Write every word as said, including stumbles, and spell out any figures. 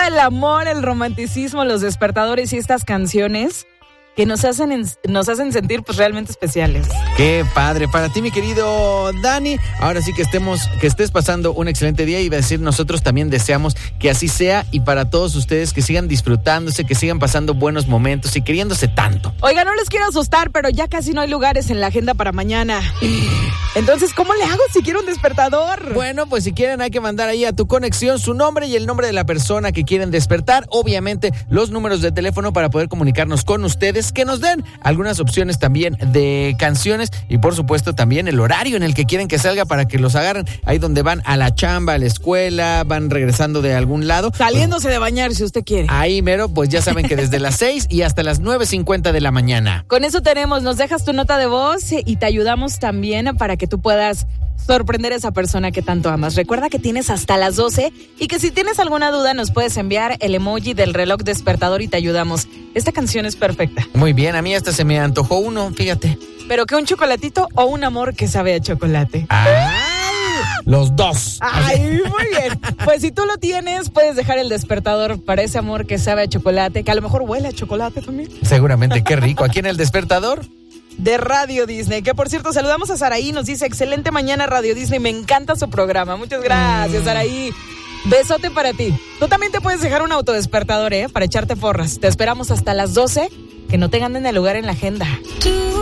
gusta el amor, el romanticismo, los despertadores y estas canciones que nos hacen en, nos hacen sentir pues realmente especiales. Qué padre. Para ti, mi querido Dani, ahora sí que estemos, que estés pasando un excelente día, y iba a decir, nosotros también deseamos que así sea, y para todos ustedes que sigan disfrutándose, que sigan pasando buenos momentos y queriéndose tanto. Oiga, no les quiero asustar, pero ya casi no hay lugares en la agenda para mañana. Entonces, ¿cómo le hago si quiero un despertador? Bueno, pues si quieren hay que mandar ahí a tu conexión su nombre y el nombre de la persona que quieren despertar, obviamente los números de teléfono para poder comunicarnos con ustedes, que nos den algunas opciones también de canciones, y por supuesto también el horario en el que quieren que salga para que los agarren ahí donde van a la chamba, a la escuela, van regresando de algún lado. Saliéndose de bañar si usted quiere. Ahí mero, pues ya saben que desde las seis y hasta las nueve cincuenta de la mañana. Con eso tenemos, nos dejas tu nota de voz y te ayudamos también para que tú puedas sorprender a esa persona que tanto amas. Recuerda que tienes hasta las doce y que si tienes alguna duda nos puedes enviar el emoji del reloj despertador y te ayudamos. Esta canción es perfecta. Muy bien, a mí hasta se me antojó uno, fíjate. ¿Pero que un chocolatito o un amor que sabe a chocolate? ¡Ay! Los dos. Ay, muy bien. Pues si tú lo tienes, puedes dejar el despertador para ese amor que sabe a chocolate, que a lo mejor huele a chocolate también. Seguramente, qué rico. Aquí en el despertador de Radio Disney, que por cierto saludamos a Saraí, nos dice excelente mañana Radio Disney, me encanta su programa. Muchas gracias, Saraí. Besote para ti. Tú también te puedes dejar un autodespertador, ¿eh? Para echarte porras. Te esperamos hasta las doce, que no te ganen el lugar en la agenda.